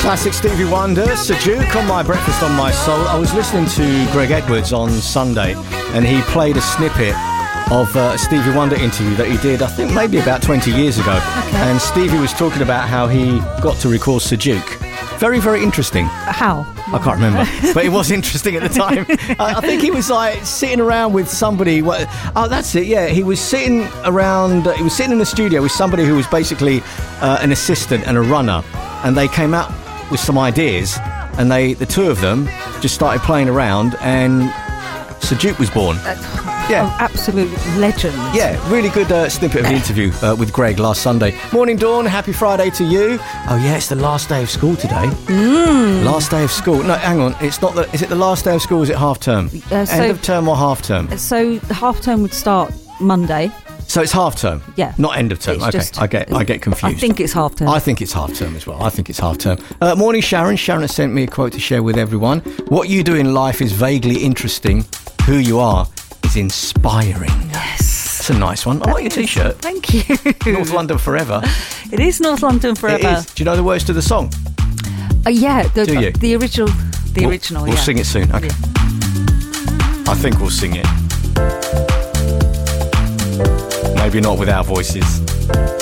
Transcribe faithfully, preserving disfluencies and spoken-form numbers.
Classic Stevie Wonder, Sejuk on My Breakfast on My Soul. I was listening to Greg Edwards on Sunday and he played a snippet of uh, a Stevie Wonder interview that he did, I think maybe about twenty years ago. Okay. And Stevie was talking about how he got to record Sejuk. Very, very interesting. How? I can't remember, but it was interesting at the time. I, I think he was like sitting around with somebody. What, oh, that's it. Yeah, he was sitting around. Uh, he was sitting in the studio with somebody who was basically uh, an assistant and a runner, and they came out with some ideas, and they, the two of them, just started playing around, and Sejuk was born. Uh, Yeah. oh, absolute legend. Yeah, really good uh, snippet of the interview uh, with Greg last Sunday. Morning, Dawn. Happy Friday to you. Oh, yeah, it's the last day of school today. Mm. Last day of school. No, hang on. It's not the. Is it the last day of school? Or is it half term? Uh, so, End of term or half term? So the half term would start Monday. So it's half term. Yeah. Not end of term. It's Okay, just- I get. I get confused. I think it's half term. I think it's half term as well. I think it's half term. Uh, morning, Sharon. Sharon has sent me a quote to share with everyone. What you do in life is vaguely interesting. Who you are is inspiring. Yes. It's a nice one. I like your T-shirt. Thank you. North London forever. It is North London forever. It is. Do you know the words to the song? Uh, yeah. The, Do you? The original. The We'll- original. We'll yeah. sing it soon. Okay. Yeah. I think we'll sing it. Maybe not with our voices.